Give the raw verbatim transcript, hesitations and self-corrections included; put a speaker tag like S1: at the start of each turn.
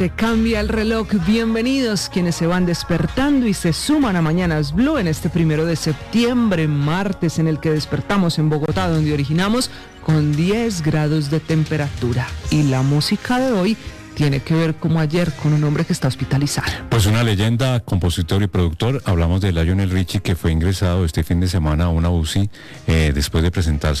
S1: Se cambia el reloj. Bienvenidos quienes se van despertando y se suman a Mañanas Blue en este primero de septiembre, martes en el que despertamos en Bogotá, donde originamos con diez grados de temperatura. Y la música de hoy tiene que ver, como ayer, con un hombre que está hospitalizado.
S2: Pues una leyenda, compositor y productor. Hablamos de Lionel Richie, que fue ingresado este fin de semana a una U C I eh, después de presentarse